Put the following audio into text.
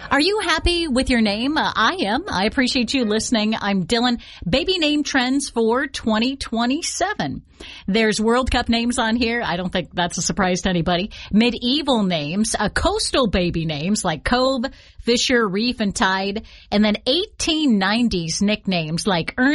Are you happy with your name? I am. I appreciate you listening. I'm Dylan. Baby name trends for 2027. There's World Cup names on here. I don't think that's a surprise to anybody. Medieval names, coastal baby names like Cove, Fisher, Reef, and Tide, and then 1890s nicknames like